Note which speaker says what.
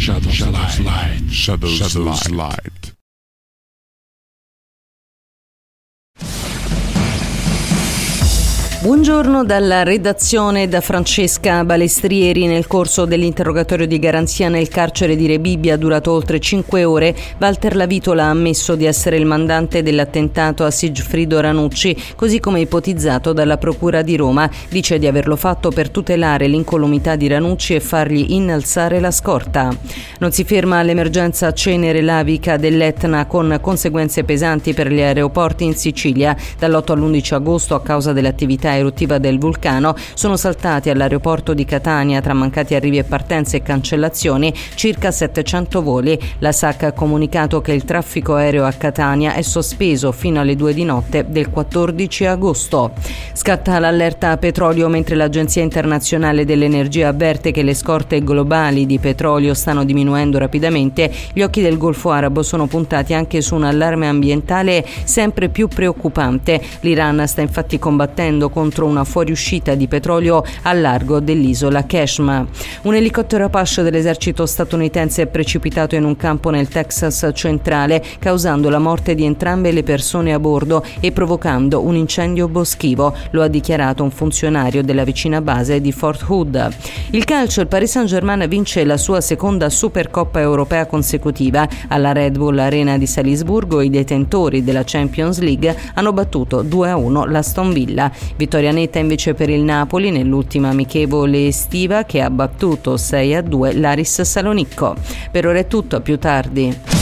Speaker 1: Shadows Light.
Speaker 2: Buongiorno dalla redazione da Francesca Balestrieri. Nel corso dell'interrogatorio di garanzia nel carcere di Rebibbia, durato oltre 5 ore, Walter Lavitola ha ammesso di essere il mandante dell'attentato a Sigfrido Ranucci, così come ipotizzato dalla Procura di Roma. Dice di averlo fatto per tutelare l'incolumità di Ranucci e fargli innalzare la scorta. Non si ferma l'emergenza cenere lavica dell'Etna, con conseguenze pesanti per gli aeroporti in Sicilia. Dall'8 all'11 agosto, a causa dell'attività eruttiva del vulcano, sono saltati all'aeroporto di Catania, tra mancati arrivi e partenze e cancellazioni, circa 700 voli. La SAC ha comunicato che il traffico aereo a Catania è sospeso fino alle 2 di notte del 14 agosto. Scatta l'allerta a petrolio mentre l'Agenzia Internazionale dell'Energia avverte che le scorte globali di petrolio stanno diminuendo rapidamente. Gli occhi del Golfo Arabo sono puntati anche su un allarme ambientale sempre più preoccupante. L'Iran sta infatti combattendo contro una fuoriuscita di petrolio al largo dell'isola Keshma. Un elicottero Apache dell'esercito statunitense è precipitato in un campo nel Texas centrale, causando la morte di entrambe le persone a bordo e provocando un incendio boschivo. Lo ha dichiarato un funzionario della vicina base di Fort Hood. Il calcio: il Paris Saint-Germain vince la sua seconda Supercoppa europea consecutiva. Alla Red Bull Arena di Salisburgo i detentori della Champions League hanno battuto 2-1 l'Aston Villa. Vittoria netta invece per il Napoli nell'ultima amichevole estiva, che ha battuto 6-2 l'Aris Salonicco. Per ora è tutto, a più tardi.